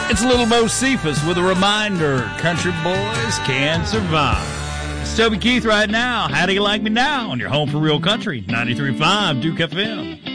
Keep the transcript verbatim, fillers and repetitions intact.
It's Little Mo Cephas with a reminder, country boys can survive. It's Toby Keith right now. How do you like me now? On your home for real country, ninety-three point five Duke F M.